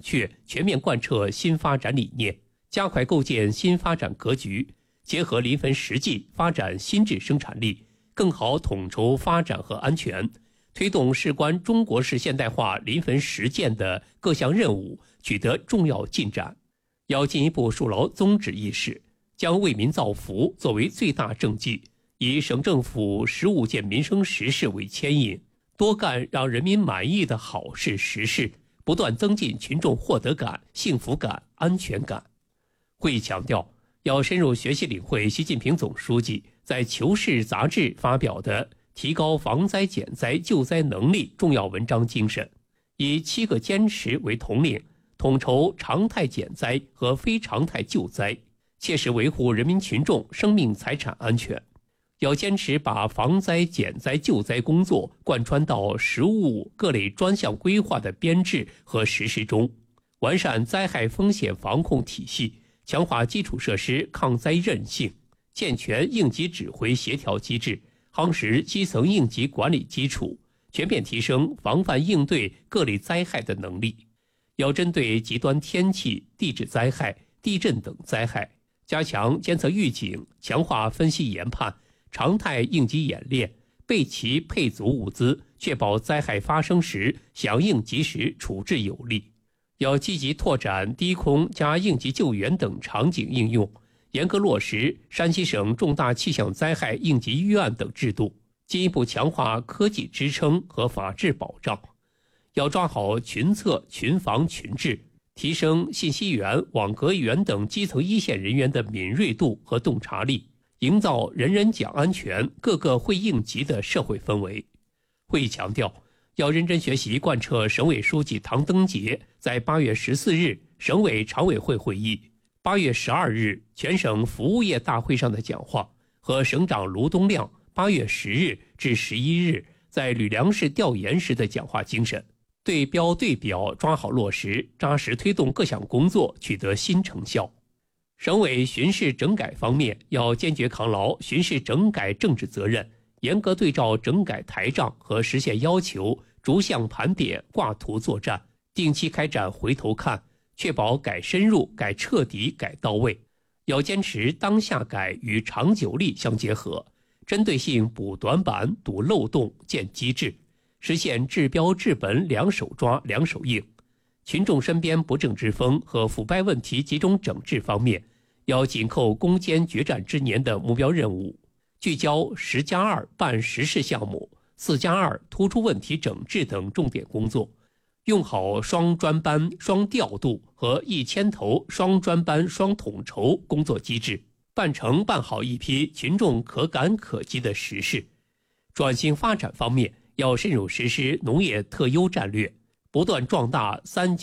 确、全面贯彻新发展理念，加快构建新发展格局，结合临汾实际发展新质生产力，更好统筹发展和安全，推动事关中国式现代化临汾实践的各项任务取得重要进展。要进一步树牢宗旨意识，将为民造福作为最大政绩，以省政府15件民生实事为牵引，多干让人民满意的好事实事，不断增进群众获得感、幸福感、安全感。会议强调，要深入学习领会习近平总书记在《求是》杂志发表的提高防灾减灾救灾能力重要文章精神，以7个坚持为统领，统筹常态减灾和非常态救灾，切实维护人民群众生命财产安全。要坚持把防灾减灾救灾工作贯穿到实务各类专项规划的编制和实施中，完善灾害风险防控体系，强化基础设施抗灾韧性，健全应急指挥协调机制，夯实基层应急管理基础，全面提升防范应对各类灾害的能力。要针对极端天气、地质灾害、地震等灾害，加强监测预警，强化分析研判，常态应急演练，备齐配足物资，确保灾害发生时响应及时，处置有力。要积极拓展低空加应急救援等场景应用，严格落实山西省重大气象灾害应急预案等制度，进一步强化科技支撑和法治保障。要抓好群策、群防、群治，提升信息员、网格员等基层一线人员的敏锐度和洞察力，营造人人讲安全、个个会应急的社会氛围。会议强调，要认真学习贯彻省委书记唐登杰在8月14日省委常委会会议、8月12日全省服务业大会上的讲话和省长卢东亮8月10日至11日在吕梁市调研时的讲话精神，对标对表，抓好落实，扎实推动各项工作取得新成效。省委巡视整改方面，要坚决扛牢巡视整改政治责任，严格对照整改台账和实现要求，逐项盘点、挂图作战，定期开展回头看，确保改深入、改彻底、改到位。要坚持当下改与长久力相结合，针对性补短板、堵漏洞、建机制，实现治标治本两手抓、两手硬。群众身边不正之风和腐败问题集中整治方面，要紧扣攻坚决战之年的目标任务，聚焦10+2办实事项目、4+2突出问题整治等重点工作，用好双专班、双调度和一牵头、双专班、双统筹工作机制，办成办好一批群众可感可及的实事。转型发展方面，要深入实施农业特优战略，不断壮大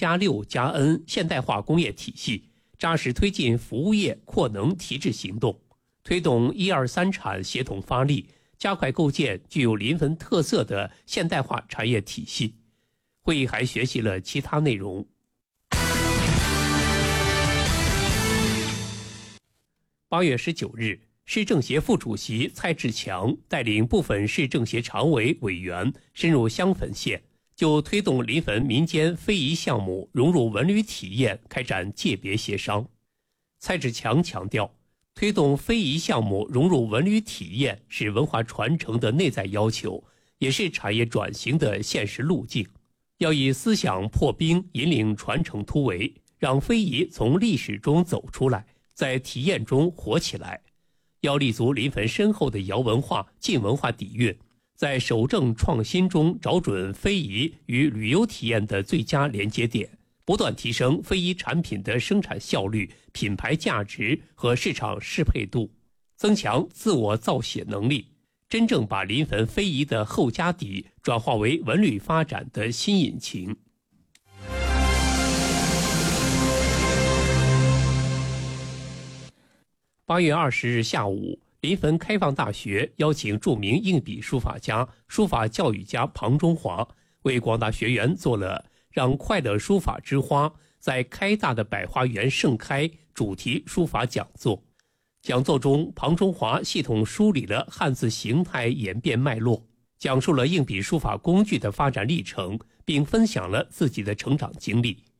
3+6+N 现代化工业体系，扎实推进服务业扩能提质行动，推动1、2、3产协同发力，加快构建具有临汾特色的现代化产业体系。会议还学习了其他内容。8月19日，市政协副主席蔡志强带领部分市政协常委委员深入襄汾县，就推动临汾民间非遗项目融入文旅体验开展界别协商。蔡志强强调，推动非遗项目融入文旅体验是文化传承的内在要求，也是产业转型的现实路径。要以思想破冰，引领传承突围，让非遗从历史中走出来，在体验中活起来。要立足临汾深厚的窑文化、晋文化底蕴，在守正创新中找准非遗与旅游体验的最佳连接点，不断提升非遗产品的生产效率、品牌价值和市场适配度，增强自我造血能力，真正把临汾非遗的后家底转化为文旅发展的新引擎。8月20日下午，临汾开放大学邀请著名硬笔书法家、书法教育家庞中华为广大学员做了让快乐书法之花在开大的百花园盛开主题书法讲座。讲座中，庞中华系统梳理了汉字形态演变脉络，讲述了硬笔书法工具的发展历程，并分享了自己的成长经历。